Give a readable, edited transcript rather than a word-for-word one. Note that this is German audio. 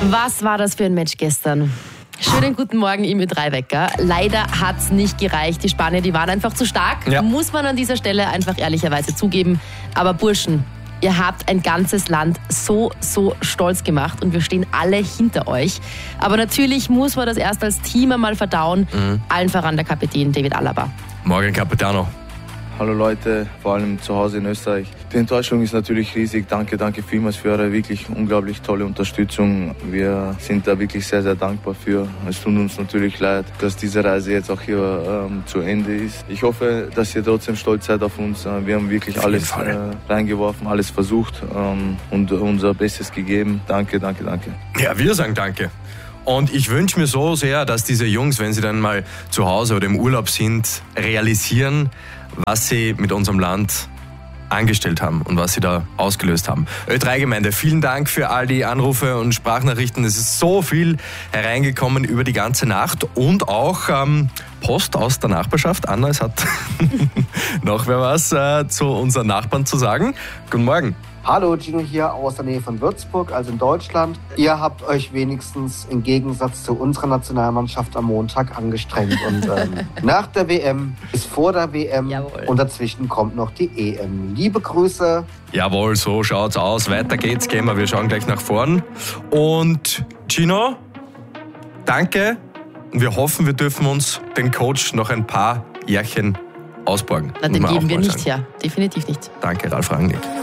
Was war das für ein Match gestern? Schönen guten Morgen im Ö3-Wecker. Leider hat es nicht gereicht. Die Spanier, die waren einfach zu stark. Ja. Muss man an dieser Stelle einfach ehrlicherweise zugeben. Aber Burschen, ihr habt ein ganzes Land so stolz gemacht und wir stehen alle hinter euch. Aber natürlich muss man das erst als Team einmal verdauen. Allen voran der Kapitän David Alaba. Morgen, Capitano. Hallo Leute, vor allem zu Hause in Österreich. Die Enttäuschung ist natürlich riesig. Danke vielmals für eure wirklich unglaublich tolle Unterstützung. Wir sind da wirklich sehr dankbar für. Es tut uns natürlich leid, dass diese Reise jetzt auch hier zu Ende ist. Ich hoffe, dass ihr trotzdem stolz seid auf uns. Wir haben wirklich alles reingeworfen, alles versucht und unser Bestes gegeben. Danke. Ja, wir sagen danke. Und ich wünsche mir so sehr, dass diese Jungs, wenn sie dann mal zu Hause oder im Urlaub sind, realisieren, was sie mit unserem Land angestellt haben und was sie da ausgelöst haben. Ö3-Gemeinde, vielen Dank für all die Anrufe und Sprachnachrichten. Es ist so viel hereingekommen über die ganze Nacht und auch Post aus der Nachbarschaft. Anna, es hat noch wer was zu unseren Nachbarn zu sagen. Guten Morgen. Hallo, Gino hier aus der Nähe von Würzburg, also in Deutschland. Ihr habt euch wenigstens im Gegensatz zu unserer Nationalmannschaft am Montag angestrengt. Und nach der WM ist vor der WM. Jawohl. Und dazwischen kommt noch die EM. Liebe Grüße. Jawohl, so schaut's aus. Weiter geht's, gehen wir schauen gleich nach vorn. Und Gino, danke. Und wir hoffen, wir dürfen uns den Coach noch ein paar Jährchen ausborgen. Na, den geben wir nicht her. Definitiv nicht. Danke, Ralf Rangnick.